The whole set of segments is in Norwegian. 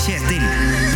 Kjetil.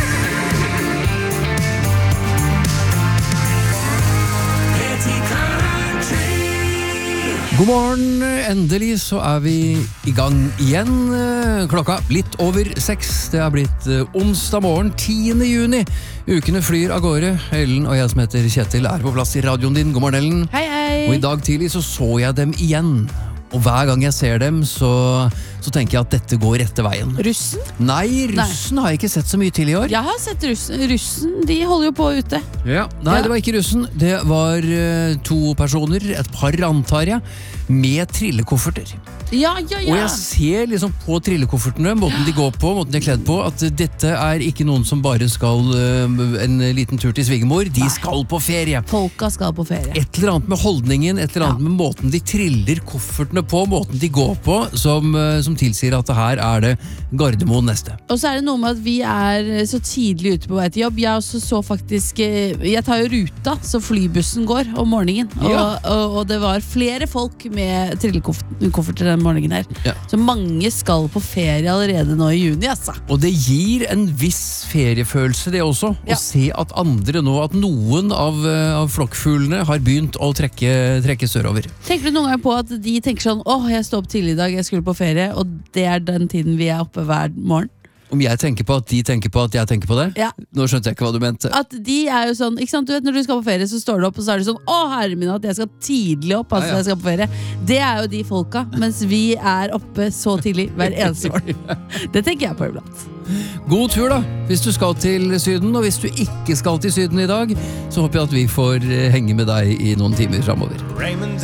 God morgen, endelig så vi I gang igjen. Klokka litt over 6. Det blitt onsdag morgen, 10. juni. Ukene flyr av gårde. Ellen og jeg som heter Kjetil på plass I radioen din. God morgen, Ellen. Hei, hei. Og I dag tidlig så jeg dem igjen. Og hver gang jeg ser dem, så tenker jeg at dette går rette veien. Russen? Nei, russen har jeg ikke sett så mye til I år. Jeg har sett russen. Russen, de holder jo på ute. Ja. Nei, det var ikke russen. Det var to personer, et par antar jeg, med trillekofferter. Ja. Og jeg ser liksom på trillekoffertene, måten de går på, måten de kledd på, at dette ikke noen som bare skal en liten tur til svigermor. De skal på ferie. Folka skal på ferie. Et eller annet med holdningen, et eller annet med måten de triller koffertene på, måten de går på, som tilsier at her det Gardermoen neste. Og så det noe med at vi så tidlig ute på vei til jobb. Jeg også så faktisk, jeg tar jo ruta, så flybussen går om morgenen. Og det var flere folk med trillekofferter den morgenen her. Ja. Så mange skal på ferie allerede nå I juni, altså. Og det gir en viss feriefølelse det også, Ja. å se at andre nå, at noen av flokkfuglene har begynt å trekke sørover. Tenker du noen gang på at de tenker sånn, jeg står opp tidlig I dag, jeg skulle på ferie, og det den tiden vi oppe hver morgen? Om jeg tenker på at de tenker på at jeg tenker på det? Ja. Nå skjønte jeg ikke hva du mente. At de jo sånn, ikke sant, du vet når du skal på ferie så står du opp og så det sånn, herre min at jeg skal tidlig opp, altså Ja. jeg skal på ferie. Det jo de folka, mens vi oppe så tidlig hver eneste morgen. Det tenker jeg på iblant. God tur da, hvis du skal til Syden, og hvis du ikke skal til Syden I dag, så håper jeg at vi får henge med deg I noen timer fremover.